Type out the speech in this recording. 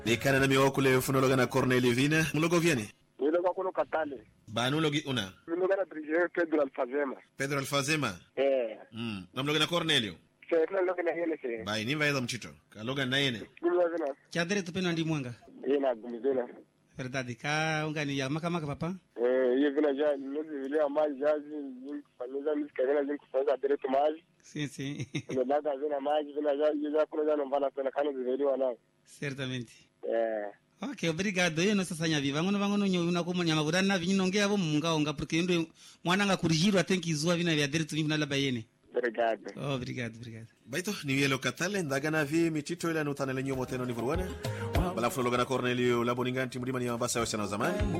Nikana na miwa kule funologa na Cornelio Vina. Mlogo vieni? Niloga kuno Katale. Banulogi una? Niloga na dirigere Pedro Alfazema. Pedro Alfazema? Na mloga na Cornelio? Sefna loga na yene se. Bai, nimba yeza mchito. Kaloga na yene? Niloga na. Kiadere tupeno andi mwanga? Na gumizela. Verdade, ka ungani ya maka papa? Vina já, nós vivemos mais já, família nos querendo gente fazer direito mais. Sim. Não dá da vina mais, vina já quando já não vale a pena cano viverio não. Certamente. Ok, obrigado. Eu não sei se viva. Vangono nyona como nyama burana vinho ngea bo munga porque ndo mwana nga kurijirwa tenki zuwa vina vya direito vina la bayene. Obrigado. Obrigado. Baito ni yelo Katale ndagana vi mitito ila nutana lenyo moteno ni vuruana. Balafu loga na Cornelio Laboninganti mlima ni mabasa ya zamani.